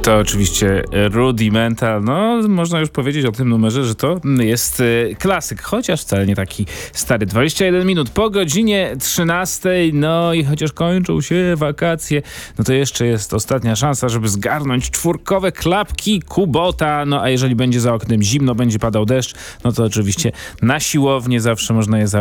To oczywiście Rudimental. No, można już powiedzieć o tym numerze, że to jest klasyk, chociaż wcale nie taki stary. 21 minut po godzinie 13. No i chociaż kończą się wakacje, no to jeszcze jest ostatnia szansa, żeby zgarnąć czwórkowe klapki Kubota. No a jeżeli będzie za oknem zimno, będzie padał deszcz, no to oczywiście na siłownię zawsze można je